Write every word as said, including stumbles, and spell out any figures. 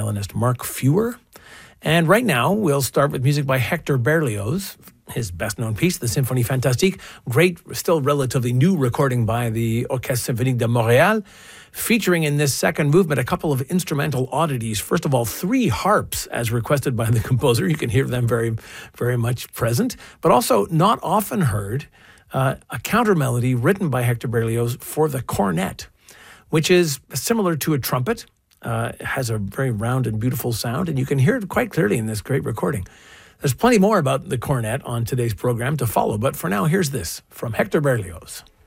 violinist Mark Feuer. And right now, we'll start with music by Hector Berlioz, his best-known piece, the Symphonie Fantastique, great, still relatively new recording by the Orchestre Symphonique de Montréal, featuring in this second movement a couple of instrumental oddities. First of all, three harps, as requested by the composer. You can hear them very, very much present, but also not often heard, uh, a counter melody written by Hector Berlioz for the cornet, which is similar to a trumpet. Uh, it has a very round and beautiful sound, and you can hear it quite clearly in this great recording. There's plenty more about the cornet on today's program to follow, but for now, here's this from Hector Berlioz.